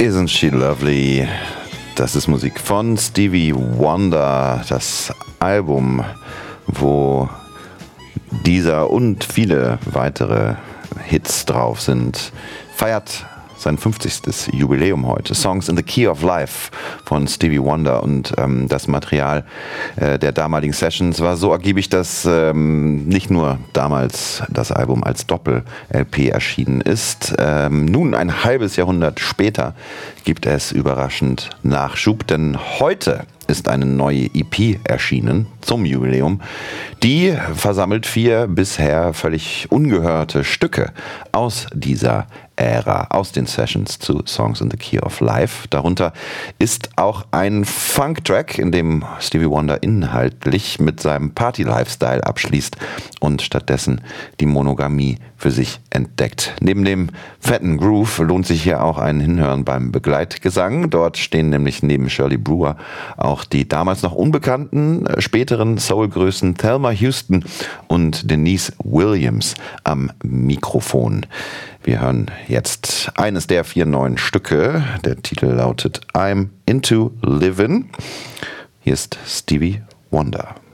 Isn't She Lovely? Das ist Musik von Stevie Wonder, das Album, wo dieser und viele weitere Hits drauf sind, feiert sein 50. Jubiläum heute. Songs in the Key of Life von Stevie Wonder, und das Material der damaligen Sessions war so ergiebig, dass nicht nur damals das Album als Doppel-LP erschienen ist. Nun ein halbes Jahrhundert später gibt es überraschend Nachschub, denn heute ist eine neue EP erschienen zum Jubiläum. Die versammelt 4 bisher völlig ungehörte Stücke aus dieser Ära, aus den Sessions zu Songs in the Key of Life. Darunter ist auch ein Funk-Track, in dem Stevie Wonder inhaltlich mit seinem Party-Lifestyle abschließt und stattdessen die Monogamie für sich entdeckt. Neben dem fetten Groove lohnt sich hier auch ein Hinhören beim Begleitgesang. Dort stehen nämlich neben Shirley Brewer auch die damals noch unbekannten späteren Soul-Größen Thelma Houston und Denise Williams am Mikrofon. Wir hören jetzt eines der 4 neuen Stücke. Der Titel lautet I'm Into Livin'. Hier ist Stevie Wonder.